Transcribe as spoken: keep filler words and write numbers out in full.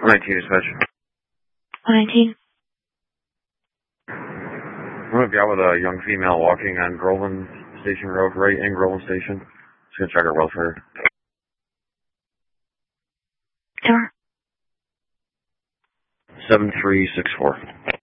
one nineteen dispatch. one nineteen. I'm going to be out with a young female walking on Groveland Station Road, right in Groveland Station. Just going to check her welfare. Sure. seven three six four.